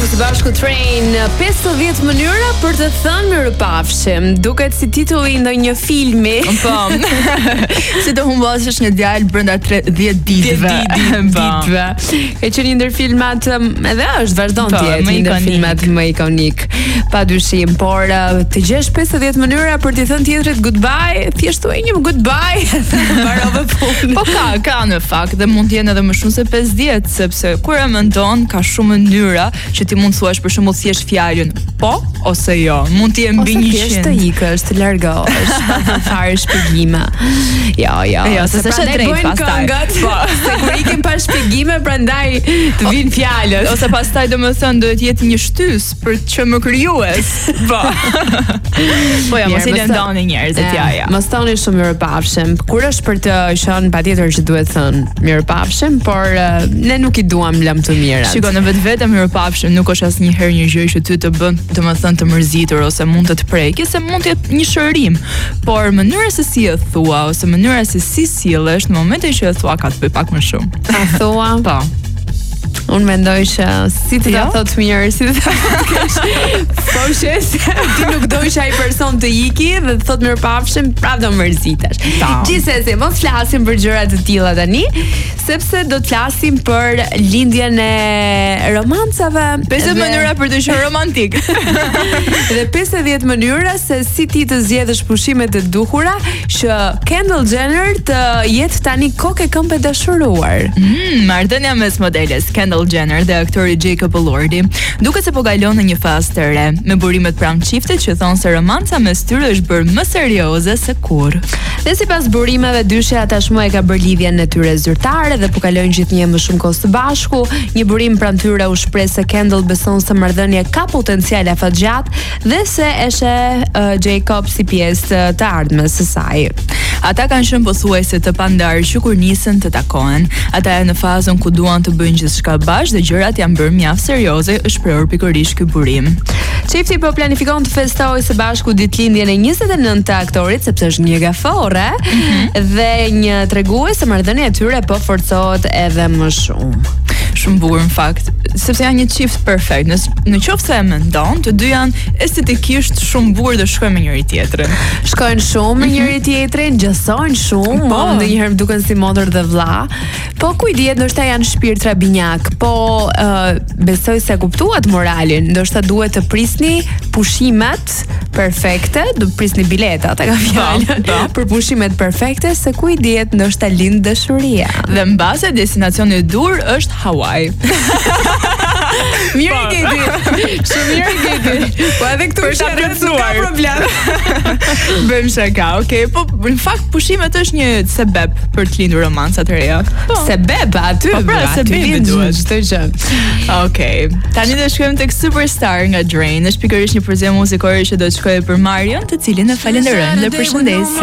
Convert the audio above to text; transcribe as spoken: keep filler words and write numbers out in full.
së bashku Train, pesëdhjetë mënyra për të thënë mirëpafshim. Duket si titulli i ndonjë filmi. Po. Si të humbasësh një djalë brenda dhjetë ditëve. ditëve. Ka qenë një ndër filmat edhe është vazhdon të jetë një ndër filmat më ikonik. Padyshim, por të gjesh pesëdhjetë mënyra për t'i thënë tjetrit goodbye, thjesht thuaj një goodbye. Mbarove punën. Po ka, ka në fakt dhe mund të jenë edhe më shumë se pesëdhjetë, sepse kur e mendon ka shumë mënyra që ti mund të thuash për shembull thjesht fjalën po ose jo. Mund të jenë mbi njëqind. Ose thjesht të ikësh, të largohesh, pa të fare shpjegime. Jo, jo. Jo, se s'është drejt pastaj. Po, se kur ikim pa shpjegime, prandaj të vinë fjalët. Ose pastaj domethënë duhet jetë një shtys për të qenë më krijues. Po. Po ja, mos i lëndoni njerëzit ja, ja. Mos thoni shumë mirëpafshim. Kur është për të qenë patjetër që duhet thënë mirëpafshim, por ne nuk i duam lëm të mirat. Shikoj, në vetvete mirëpafshim nuk është asnjëherë një gjë që ty të bën, domethënë, të mërzitur ose mund të të prekë, se mund të jetë një shërim. Por mënyra se si e thua ose mënyra se si sillesh në momentin që e thua ka të bëj pak më shumë. A thua? Po. Unë mendoj që si të ta thot mirë, si të ta thot keq. Po shes, ti nuk doj që ai person të iki dhe të thot mirëpafshim, prapë do mërzitesh. Gjithsesi, mos flasim për gjëra të tilla tani, sepse do të flasim për lindjen e romancave. pesëdhjetë mënyra për të qenë romantik. Dhe pesëdhjetë mënyra se si ti të zgjedhësh pushimet e duhura që Kendall Jenner të jetë tani kokë e këmbë dashuruar. Mm, marrëdhënia mes modeles Kendall Jenner dhe aktori Jacob Elordi duket se po kalon në një fazë të re, me burimet pranë çiftit që thonë se romanca mes tyre është bërë më serioze se kurrë. Dhe sipas burimeve, dyshja tashmë e ka bërë lidhjen e tyre zyrtare dhe po kalojnë gjithnjë më shumë kohë së bashku. Një burim pranë tyre u shpreh se Kendall beson se marrëdhënia ka potencial afatgjat dhe se e sheh uh, Jacob si pjesë të ardhmes së saj. Ata kanë qenë pothuajse të pandarë që kur nisën të takohen. Ata janë në fazën ku duan të bëjnë gjithçka bashkë dhe gjërat janë bërë mjaft serioze, është shprehur pikërisht ky burim. Çifti po planifikon të festojë së bashku ditëlindjen e njëzet e nëntë të aktorit, sepse është një gafore, mm-hmm. dhe një tregues se marrëdhënia e tyre po forcohet edhe më shumë. Shumë bukur në fakt, sepse janë një çift perfekt. Në, në qoftë se e mendon, të dy janë estetikisht shumë bukur dhe shkojnë me njëri tjetrin. Shkojnë shumë me njëri tjetrin, gjasojnë shumë, po ndonjëherë duken si motër dhe vlla. Po ku i dihet, ndoshta janë shpirtra binjak, po uh, besoj se kuptuat moralin, ndoshta duhet të prisni pushimet perfekte, do të prisni biletat, e ka fjalën, për pushimet perfekte, se ku i dihet, ndoshta lind dashuria. Dhe mbase destinacioni i dur është Hawaii. Mirë gjeti. Shumë mirë gjeti. Po edhe këtu është ka problem. Bëjmë shaka, okay. Po në fakt pushimet është një sebeb për të lindur romanca të reja. Po. Sebeb aty. Po pra, sebebi duhet çdo gjë. Okej. Tani do shkojmë tek Superstar nga Drain. Është pikërisht një përzim muzikore që do të shkojë për Marion, të cilin e falenderojmë dhe përshëndesim.